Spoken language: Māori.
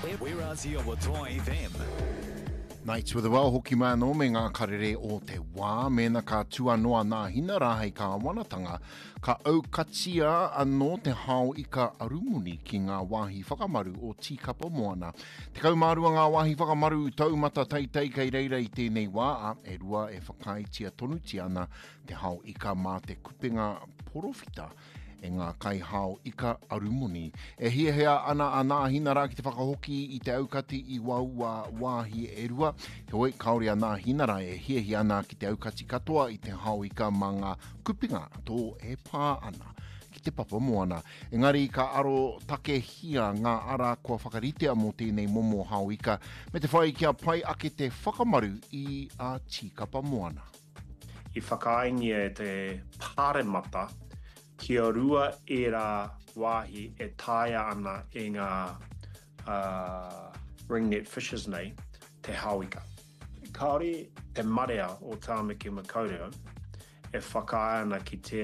We're Aussie o Toa FM. Nights with the well hoki mai no me ngā karere o te wā, mena ka tuanoa nā hina rāhei ka wanatanga, ka aukatia anō te hao i ka arumuni ki ngā wāhi whakamaru o Tikapa Moana. Te kaumārua ngā wāhi whakamaru taumata teitei kei reira i tēnei wā, e rua e whakaitia tonuti ana te hao ika mā te kupenga porofita. E ngā kai hao ika arumuni. E hiahea ana anā hina rā ki te whakahoki i te aukati i waua wāhi e rua. He oi kaore anā hina rā e hiahea ana ki te aukati katoa i te hao ika mā ngā kupinga tō e pā ana ki te Papa Moana. Engari ka aro take hia ngā ara kua whakaritea mō tēnei momo hao ika me te whai kia pai ake te whakamaru i a Tikapa Moana. I whakaingi e te pāremata kia rua e rā wāhi e tāia ana e ngā ringnet fishes nei, te hauika. Kāore te marea o Tāmeki Makaureo e whakaia ana ki te